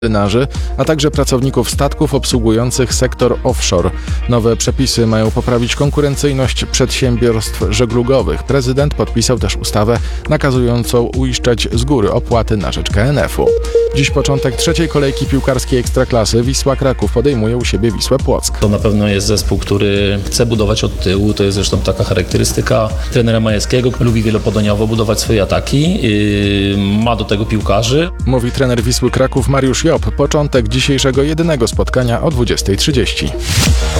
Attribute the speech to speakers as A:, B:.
A: marynarzy, a także pracowników statków obsługujących sektor offshore. Nowe przepisy mają poprawić konkurencyjność przedsiębiorstw żeglugowych. Prezydent podpisał też ustawę nakazującą uiszczać z góry opłaty na rzecz KNF-u. Dziś początek trzeciej kolejki piłkarskiej Ekstraklasy. Wisła Kraków podejmuje u siebie Wisłę Płock.
B: To na pewno jest zespół, który chce budować od tyłu. To jest zresztą taka charakterystyka trenera Majewskiego. Lubi wielopodaniowo budować swoje ataki. Ma do tego piłkarzy.
A: Mówi trener Wisły Kraków Mariusz Job. Początek dzisiejszego jedynego spotkania o 20:30.